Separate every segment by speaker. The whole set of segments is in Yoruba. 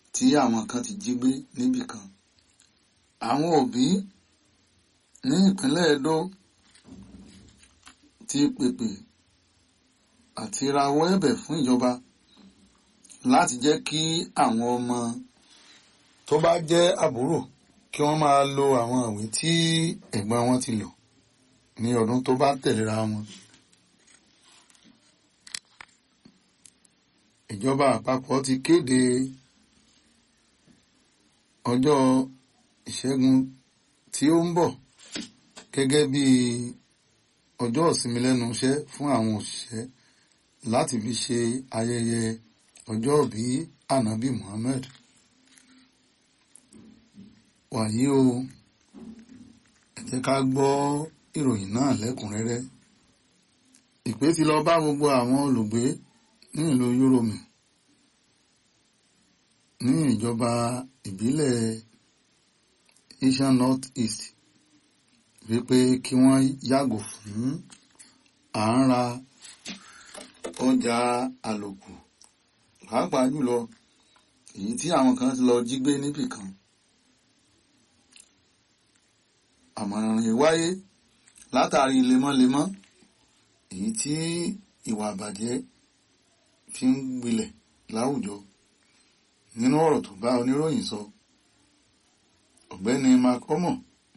Speaker 1: tí àwọn kan ti jí gbé níbì kan. Àwọn òbí ní ìpínlẹ̀ Edo ti pèpè àti rawọ́ ẹ̀bẹ̀ fún ìjọba láti jẹ́ kí àwọn ọmọ tó bá jẹ́ àbúrò kí wọ́n máa lo àwọn ìwé tí ẹ̀gbọ́n wọn ti lò ní ọdún tó bá tẹ̀léra wọn. Ìjọba àpapọ̀ ti kéde ọjọ́ ìṣẹ́gun tí ó ń bọ̀ gẹ́gẹ́ bí ọjọ́ ìsinmi lẹ́nu iṣẹ́ fún àwọn òṣìṣẹ́ láti fi ṣe ayẹyẹ ọjọ́ ìbí Ànábì Muhammad. Wàyí o, ẹ jẹ́ ká gbọ́ ìròyìn náà lẹ́kùnrẹ́rẹ́. Ìpè ti lọ bá gbogbo àwọn olùgbé ní ìlú Yorùmí ní ìjọba ìbílẹ̀ Asian North East wípé kí wọ́n yàgò fún à ń ra ọjà àlòkù, pàápàá jùlọ èyí tí àwọn kan ti lọ jí gbé níbì kan. Àmọ̀ràn yìí wáyé látàrí lemọ́lemọ́ èyí tí ìwà àbàjẹ́ fi ń gbilẹ̀ láwùjọ. Nínú ọ̀rọ̀ tó bá oníròyìn sọ, ọ̀gbẹ́ni Mark Omo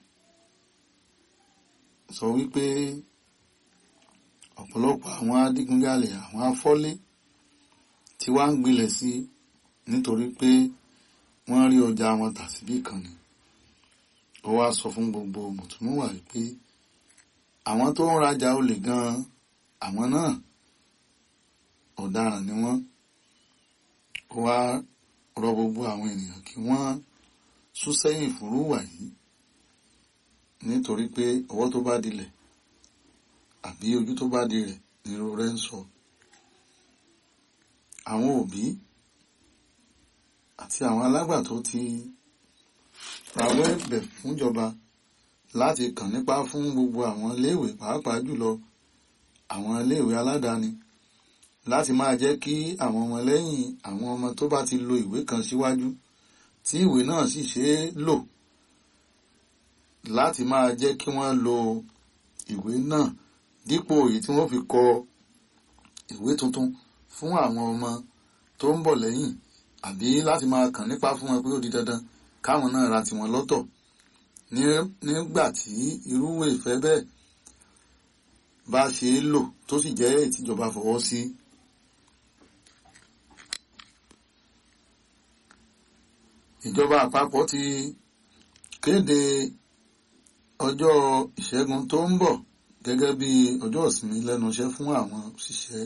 Speaker 1: sọ wípé ọ̀pọ̀lọpọ̀ àwọn adigunjalè, àwọn afọ́lé tí wá ń gbilẹ̀ sí nítorí pé wọ́n rí ọjà wọn tà síbì kan ni. Ó wá sọ fún gbogbo mùtúmùwà wípé àwọn tó ń rajà olè gan-an, àwọn náà ọ̀daràn ni wọ́n. Ó wá rọ gbogbo àwọn ènìyàn kí wọ́n sún sẹ́yìn fúnrúwà yìí nítorí pé ọwọ́ tó bá dilẹ̀ àbí ojú tó bá dilẹ̀ ní irú rẹ̀ ń sọ. Àwọn òbí àti àwọn alágbàtọ́ ti rawọ́ ẹ̀bẹ̀ fúnjọba láti kàn nípa fún gbogbo àwọn iléèwé, pàápàá jùlọ àwọn iléèwé aládàáni, láti máa jẹ́ kí àwọn ọmọ lẹ́yìn àwọn ọmọ tó bá ti lo ìwé kan síwájú tí ìwé náà sì ṣe é lò, láti máa jẹ́ kí wọ́n lo ìwé náà dípò èyí tí wọ́n fi kọ ìwé tuntun fún àwọn ọmọ tó ń bọ̀ lẹ́yìn, àbí láti máa kàn nípa fún wọn pé ó di dandan káwọn náà ra tiwọn lọ́tọ̀ nígbà tí irú ìfẹ́ bẹ́ẹ̀ bá ṣe é lò tó sì jẹ́ ìtìjọba fọwọ́ sí. Ìjọba àpapọ̀ ti kéde ọjọ́ ìṣẹ́gun tó ń bọ̀ gẹ́gẹ́ bí ọjọ́ ìsinmi lẹ́nu iṣẹ́ fún àwọn òṣìṣẹ́.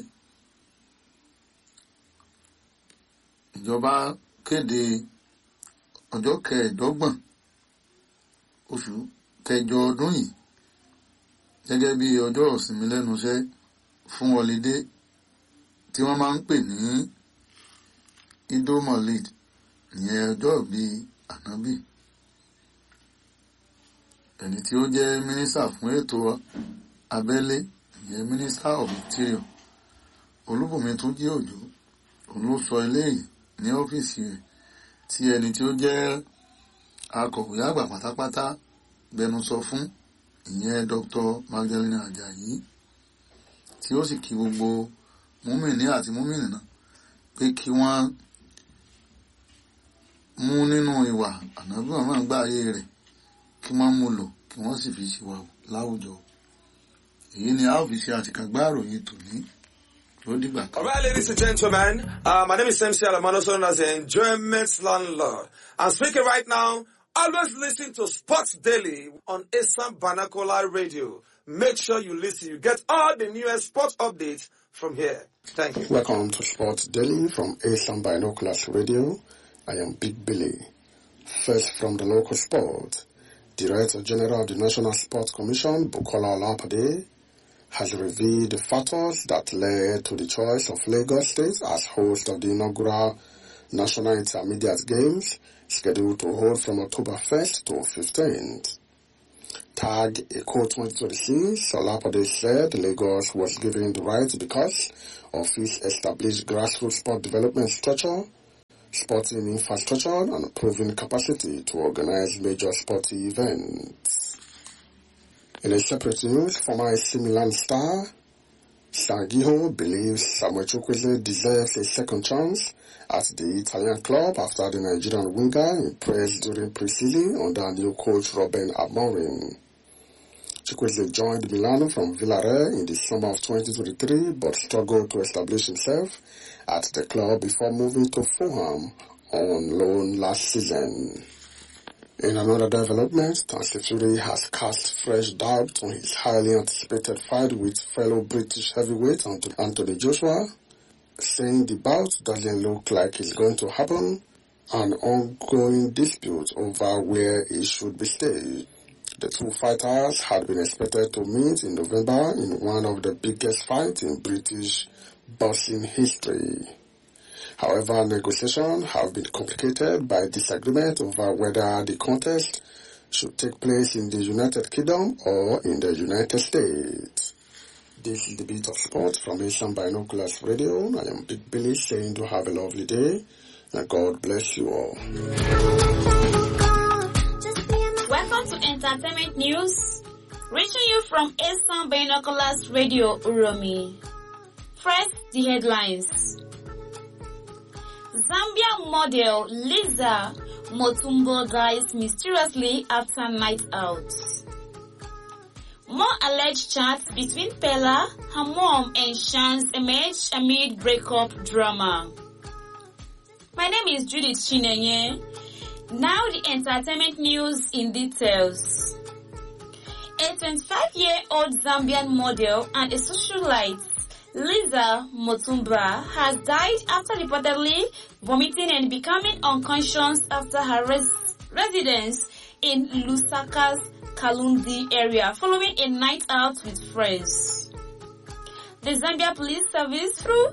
Speaker 1: Ìjọba kéde ọjọ́ 25 oṣù kẹjọ ọdún yìí gẹ́gẹ́ bí ọjọ́ ìsinmi lẹ́nu iṣẹ́ fún họlidé tí wọ́n máa ń pè ní Ido-Maulid, ìyẹn ọjọ́ ìbí Ànábì. Ẹni tí ó jẹ́ mínísítà fún ètò abẹ́lé, ìyẹn Minister of Interior, Olúbùnmi Túnjí Òjó, òun ló sọ eléyìí ní ọ́fíìsì rẹ̀ tí ẹni tí ó jẹ́ akọ̀wé àgbà pátápátá gbẹnusọ fún, ìyẹn Dr. Magdalene Ajayi, tí ó sì kí gbogbo múmìnì àti múmìnà pé kí wọ́n mú nínú ìwà Ànábì Muhammad gbà ayé rẹ̀, kí wọ́n mú lò kí wọ́n sì fi ṣìwà láwùjọ. Èyí ni a ó fi ṣe àtìkàgbá ìròyìn tòní.
Speaker 2: All right, ladies and gentlemen, my name is MC Alamano, known as the Enjoyment Landlord. I'm speaking right now. Always listen to Sports Daily on Asam Vernacular Radio. Make sure you listen. You get all the newest sports updates from here. Thank you.
Speaker 3: Welcome to Sports Daily from Asam Binoculars Radio. I am Big Billy. First from the local sport, Director General of the National Sports Commission, Bukola Olapade, has revealed the factors that led to the choice of Lagos State as host of the inaugural National Intermediate Games, scheduled to hold from October 1st to 15th. Tag Eco 2026, Olapade said Lagos was given the right because of its established grassroots sport development structure, sporting infrastructure and proven capacity to organize major sporting events. In a separate news, former AC Milan star Sangiho believes Samuel Chukwueze deserves a second chance at the Italian club after the Nigerian winger impressed during pre-season under new coach Ruben Amorim. Chukwueze joined Milan from Villarreal in the summer of 2023 but struggled to establish himself at the club before moving to Fulham on loan last season. In another development, Tyson Fury has cast fresh doubt on his highly anticipated fight with fellow British heavyweight Anthony Joshua, saying the bout doesn't look like it's going to happen, an ongoing dispute over where it should be staged. The two fighters had been expected to meet in November in one of the biggest fights in British boxing history. However, negotiations have been complicated by disagreement over whether the contest should take place in the United Kingdom or in the United States. This is the Beat of Sport from Asian Binoculars Radio. I am Big Billy saying to have a lovely day and God bless you all.
Speaker 4: Welcome to Entertainment News, reaching you from Asian Binoculars Radio Uromi. First, the headlines. Zambia model Liza Motumbo dies mysteriously after night out. More alleged chats between Pella, her mom and Shans emerge amid breakup drama. My name is Judith Chinenye. Now the entertainment news in details. A 25-year-old Zambian model and a socialite, Liza Motumba, has died after reportedly vomiting and becoming unconscious after her residence in Lusaka's Kalundi area following a night out with friends. The Zambia Police Service through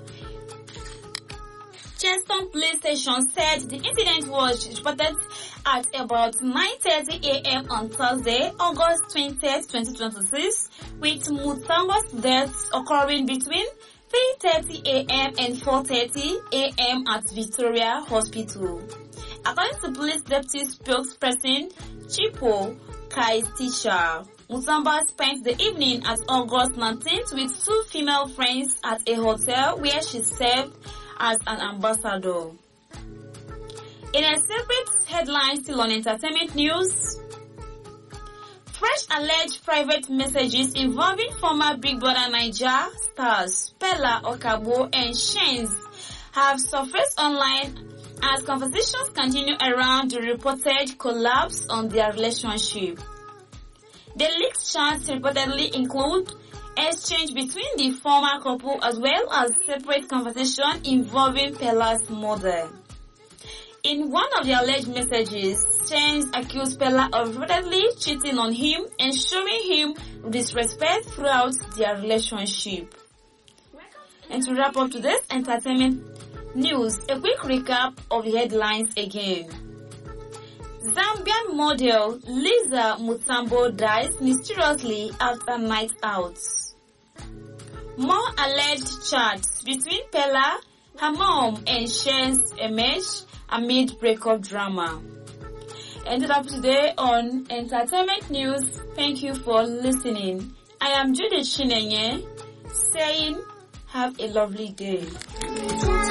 Speaker 4: Cheston Police Station said the incident was reported at about 9:30 a.m. on Thursday, August 20, 2026, with Mutamba's deaths occurring between 3:30 a.m. and 4:30 a.m. at Victoria Hospital. According to police deputy spokesperson Chipo Kaistisha, Mutamba spent the evening at August 19th with two female friends at a hotel where she served as an ambassador. In a separate headline still on entertainment news, fresh alleged private messages involving former Big Brother Naija stars Pella Okabo and Shans have surfaced online as conversations continue around the reported collapse on their relationship. The leaked chats reportedly include exchange between the former couple as well as separate conversation involving Pella's mother. In one of the alleged messages, Shans accused Pella of repeatedly cheating on him and showing him disrespect throughout their relationship. And to wrap up today's entertainment news, a quick recap of the headlines again. Zambian model Liza Mutambo dies mysteriously after night out. More alleged chats between Pella, her mom and Shans emerge amid breakup drama. Ended up today on Entertainment News. Thank you for listening. I am Judith Chinenye saying have a lovely day.